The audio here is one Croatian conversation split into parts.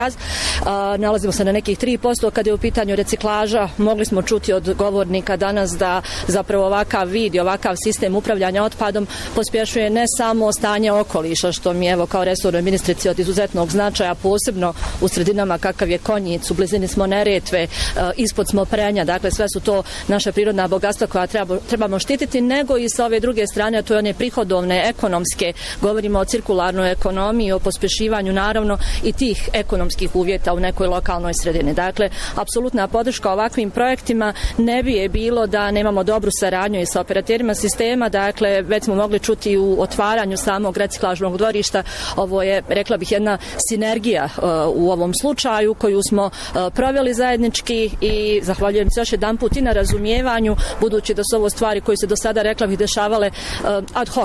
Nalazimo se na nekih 3%. Kad je u pitanju reciklaža, mogli smo čuti od govornika danas da zapravo ovakav vid i ovakav sistem upravljanja otpadom pospješuje ne samo stanje okoliša, što mi evo kao resornoj ministrici od izuzetnog značaja, posebno u sredinama kakav je Konjic, u blizini smo Neretve, ispod smo Prenja, dakle sve su to naša prirodna bogatstva koja trebamo štititi, nego i sa ove druge strane, a to je one prihodovne, ekonomske, govorimo o cirkularnoj ekonomiji, o pospješivanju naravno i tih ekonomskih uvjeta u nekoj lokalnoj sredini. Dakle, apsolutna podrška ovakvim projektima. Ne bi je bilo da nemamo dobru saradnju i sa operaterima sistema, dakle već smo mogli čuti u otvaranju samog reciklažnog dvorišta. Ovo je, rekla bih, jedna sinergija u ovom slučaju koju smo proveli zajednički i zahvaljujem se još jedan put i na razumijevanju, budući da su ovo stvari koje se do sada, rekla bih, dešavale ad hoc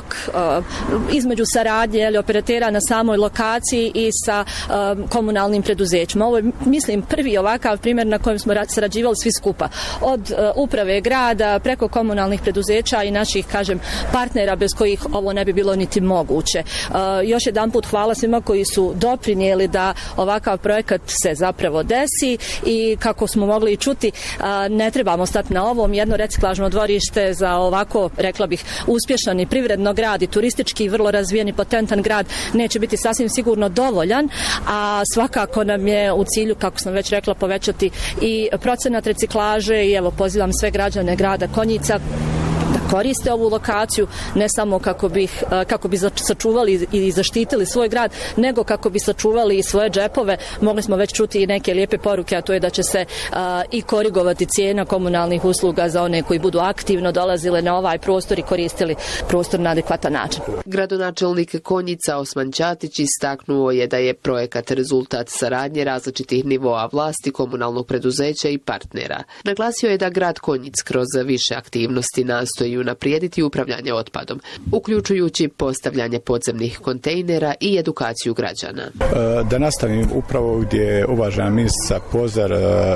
između saradnje operatera na samoj lokaciji i sa komunalnim preduzećima. Ovo je, mislim, prvi ovakav primjer na kojem smo sarađivali svi skupa. Od uprave grada, preko komunalnih preduzeća i naših, kažem, partnera bez kojih ovo ne bi bilo niti moguće. Još jedan put hvala svima koji su doprinijeli da ovakav projekat se zapravo desi i kako smo mogli i čuti, ne trebamo stati na ovom. Jedno reciklažno dvorište za ovako, rekla bih, uspješan i privredno grad i turistički vrlo razvijen i potentan grad neće biti sasvim sigurno dovoljan, a svakako nam je u cilju, kako sam već rekla, povećati i procenat reciklaže i evo pozivam sve građane grada Konjica da koriste ovu lokaciju, ne samo kako bi sačuvali i zaštitili svoj grad, nego kako bi sačuvali i svoje džepove. Mogli smo već čuti i neke lijepe poruke, a to je da će se i korigovati cijena komunalnih usluga za one koji budu aktivno dolazile na ovaj prostor i koristili prostor na adekvatan način. Gradonačelnik Konjica Osman Ćatić istaknuo je da je projekat rezultat saradnje različitih nivoa vlasti, komunalnog preduzeća i partnera. Naglasio je da grad Konjic kroz više aktivnosti nastoji unaprijediti upravljanje otpadom, uključujući postavljanje podzemnih kontejnera i edukaciju građana. Da nastavim upravo gdje je uvažena ministrica Pozar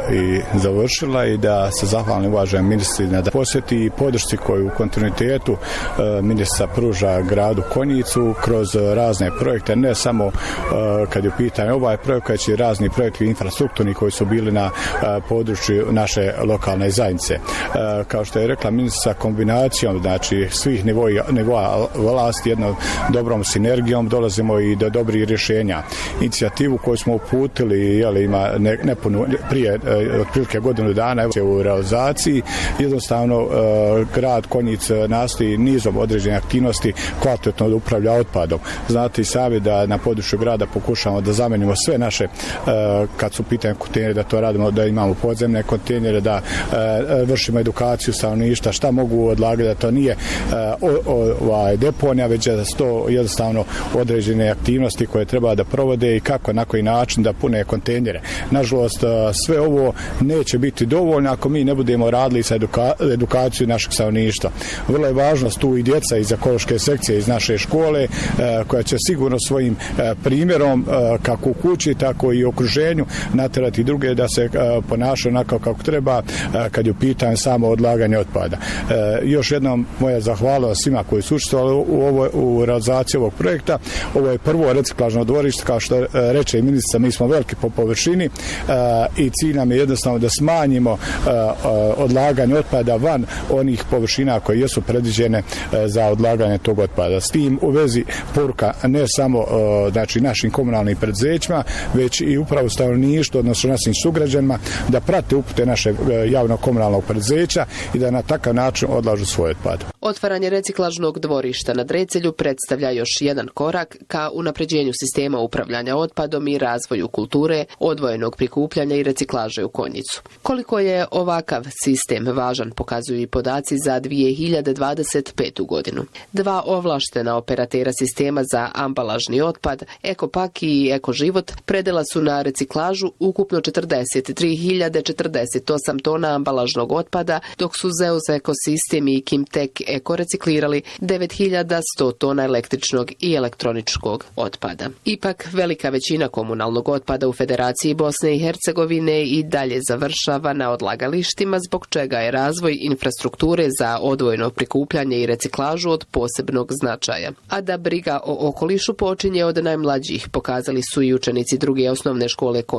i završila i da se zahvalim uvaženoj ministrici na posjeti i podršci koju u kontinuitetu ministrica pruža gradu Konjicu kroz razne projekte, ne samo kad je u pitanju ovaj projekt, već i razni projekti infrastrukturni koji su bili na području naše lokalne zajednice. Kao što je rekla ministrica, kombinacijom, znači svih nivoa vlasti, jednom dobrom sinergijom dolazimo i do dobrih rješenja. Inicijativu koju smo uputili, ima nepuno prije otprilike godinu dana u realizaciji, jednostavno grad Konjic nastoji nizom određenih aktivnosti kvalitetno da upravlja otpadom. Znate i sami da na području grada pokušamo da zamenimo sve naše, kad su pitanje kontejnere, da to radimo, da imamo podzemne kontejnere, da vršimo edukaciju stanovništva, šta mogu odlagati, da to nije deponija, već da su to jednostavno određene aktivnosti koje treba da provode i kako, na koji način da pune kontejnere. Nažalost, sve ovo neće biti dovoljno ako mi ne budemo radili sa edukaciju našeg stanovništva. Vrlo je važno tu i djeca iz ekološke sekcije iz naše škole, koja će sigurno svojim primjerom, kako u kući, tako i u okruženju, natjerati druge da se ponašaju onako kako treba kad je u pitanju samo odlaganje otpada. Još jednom moja zahvalnost svima koji su učestvovali u realizaciji ovog projekta. Ovo je prvo reciklažno dvorište, kao što reče i ministrica, mi smo veliki po površini i cilj nam je jednostavno da smanjimo odlaganje otpada van onih površina koje jesu predviđene za odlaganje tog otpada. S tim u vezi poruka ne samo znači našim komunalnim preduzećima, već i upravo stanovništvu, odnosno našim sugrađanima, da prate upute našeg javnog komunalnog preduzeća i da na takav način odlažu svoj otpad. Otvaranje reciklažnog dvorišta na Drecelju predstavlja još jedan korak ka unapređenju sistema upravljanja otpadom i razvoju kulture, odvojenog prikupljanja i reciklaže u Konjicu. Koliko je ovakav sistem važan pokazuju i podaci za 2025. godinu. 2 ovlaštena operatera sistema za ambalažni otpad, Ekopak i Ekoživot, predala su na reciklažu ukupno 43.048 tona ambalažnog otpada, dok su Zeus Ekosistem i Kimtek eko reciklirali 9100 tona električnog i elektroničkog otpada. Ipak, velika većina komunalnog otpada u Federaciji Bosne i Hercegovine i dalje završava na odlagalištima, zbog čega je razvoj infrastrukture za odvojeno prikupljanje i reciklažu od posebnog značaja. A da briga o okolišu počinje od najmlađih, pokazali su i učenici druge osnovne škole